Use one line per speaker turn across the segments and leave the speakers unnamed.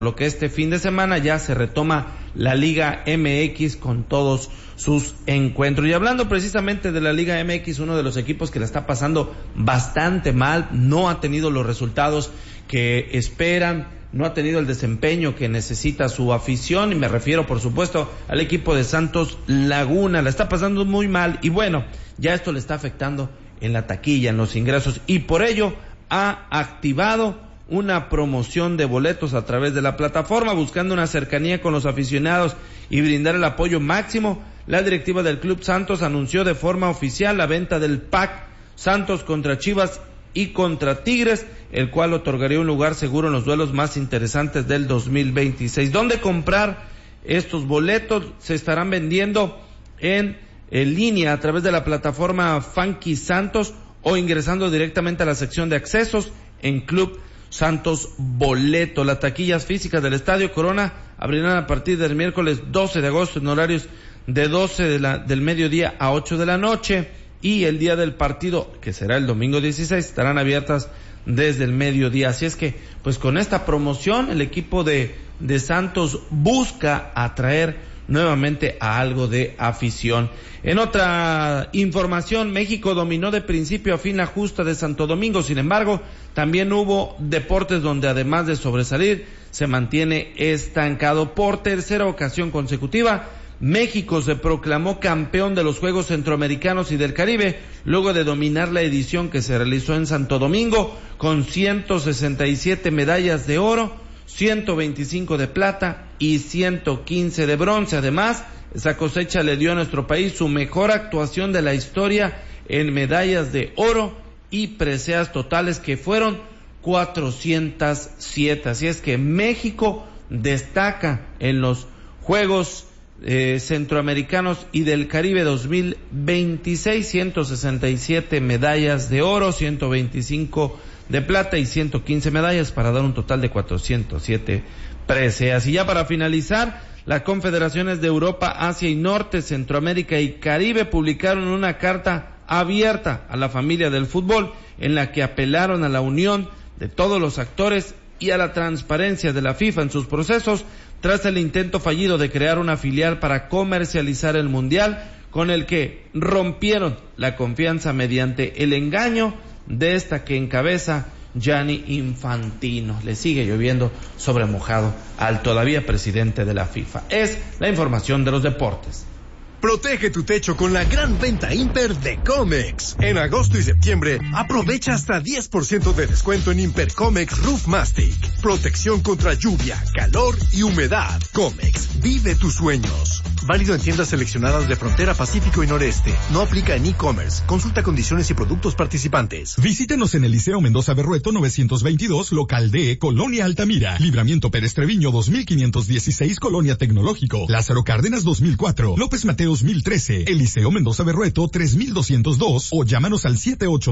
lo que este fin de semana ya se retoma la Liga MX con todos sus encuentros. Y hablando precisamente de la Liga MX, uno de los equipos que la está pasando bastante mal, no ha tenido los resultados que esperan, no ha tenido el desempeño que necesita su afición, y me refiero por supuesto al equipo de Santos Laguna. La está pasando muy mal y bueno, ya esto le está afectando en la taquilla, en los ingresos, y por ello ha activado una promoción de boletos a través de la plataforma, buscando una cercanía con los aficionados y brindar el apoyo máximo. La directiva del Club Santos anunció de forma oficial la venta del pack Santos contra Chivas y contra Tigres, el cual otorgaría un lugar seguro en los duelos más interesantes del 2026. ¿Dónde comprar estos boletos? Se estarán vendiendo en línea a través de la plataforma Funky Santos o ingresando directamente a la sección de accesos en Club Santos Boleto. Las taquillas físicas del Estadio Corona abrirán a partir del miércoles 12 de agosto en horarios de 12 del mediodía a 8 de la noche, y el día del partido, que será el domingo 16, estarán abiertas desde el mediodía. Así es que, pues con esta promoción, el equipo de Santos busca atraer nuevamente a algo de afición. En otra información, México dominó de principio a fin la justa de Santo Domingo. Sin embargo, también hubo deportes donde además de sobresalir, se mantiene estancado. Por tercera ocasión consecutiva, México se proclamó campeón de los Juegos Centroamericanos y del Caribe, luego de dominar la edición que se realizó en Santo Domingo, con 167 medallas de oro, 125 de plata y 115 de bronce. Además, esa cosecha le dio a nuestro país su mejor actuación de la historia en medallas de oro y preseas totales, que fueron 407. Así es que México destaca en los Juegos Centroamericanos y del Caribe 2026, 167 medallas de oro, 125 de plata y 115 medallas para dar un total de 407 preseas. Y ya para finalizar, las confederaciones de Europa, Asia y Norte, Centroamérica y Caribe publicaron una carta abierta a la familia del fútbol en la que apelaron a la unión de todos los actores y a la transparencia de la FIFA en sus procesos tras el intento fallido de crear una filial para comercializar el Mundial, con el que rompieron la confianza mediante el engaño de esta que encabeza Gianni Infantino. Le sigue lloviendo sobre mojado al todavía presidente de la FIFA. Es la información de los deportes.
Protege tu techo con la gran venta Imper de Comex. En agosto y septiembre, aprovecha hasta 10% de descuento en Imper Comex Roof Mastic. Protección contra lluvia, calor y humedad. Comex, vive tus sueños. Válido en tiendas seleccionadas de Frontera, Pacífico y Noreste. No aplica en e-commerce. Consulta condiciones y productos participantes.
Visítenos en Eliseo Mendoza Berrueto 922, local D, Colonia Altamira. Libramiento Pérez Treviño 2516, Colonia Tecnológico. Lázaro Cárdenas 2004. López Mateos 1013. Eliseo Mendoza Berrueto 3202. O llámanos al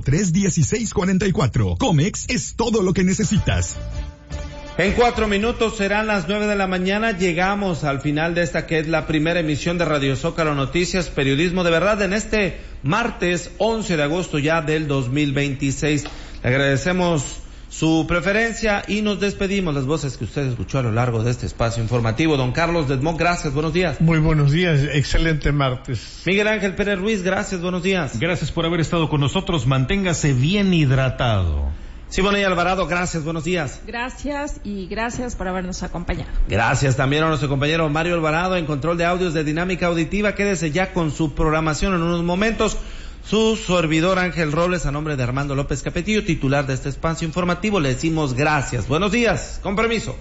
783-1644. Comex es todo lo que necesitas.
En 4 minutos serán las 9 de la mañana. Llegamos al final de esta que es la primera emisión de Radio Zócalo Noticias, periodismo de verdad, en este martes 11 de agosto ya del 2026. Le agradecemos su preferencia y nos despedimos. Las voces que usted escuchó a lo largo de este espacio informativo. Don Carlos Desmond, gracias, buenos días.
Muy buenos días, excelente martes.
Miguel Ángel Pérez Ruiz, gracias, buenos días.
Gracias por haber estado con nosotros, manténgase bien hidratado.
Simone Alvarado, gracias, buenos días.
Gracias y gracias por habernos acompañado.
Gracias también a nuestro compañero Mario Alvarado en control de audios de Dinámica Auditiva. Quédese ya con su programación en unos momentos. Su servidor Ángel Robles, a nombre de Armando López Capetillo, titular de este espacio informativo, le decimos gracias. Buenos días, con permiso.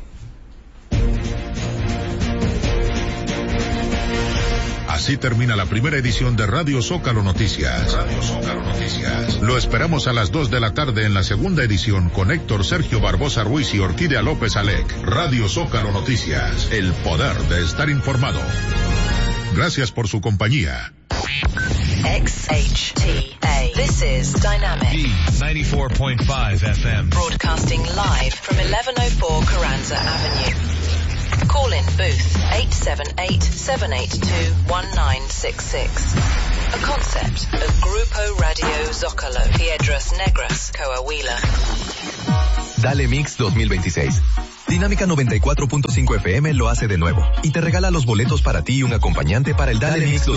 Así termina la primera edición de Radio Zócalo Noticias. Radio Zócalo Noticias. Lo esperamos a las 2 de la tarde en la segunda edición con Héctor Sergio Barbosa Ruiz y Orquídea López Alec. Radio Zócalo Noticias. El poder de estar informado. Gracias por su compañía.
XHTA. This is Dynamic.
D94.5 FM.
Broadcasting live from 1104 Carranza Avenue. Call in booth 878-782-1966. A concept of Grupo Radio Zócalo. Piedras Negras, Coahuila.
Dale Mix 2026. Dinámica 94.5 FM lo hace de nuevo y te regala los boletos para ti y un acompañante para el Dale Mix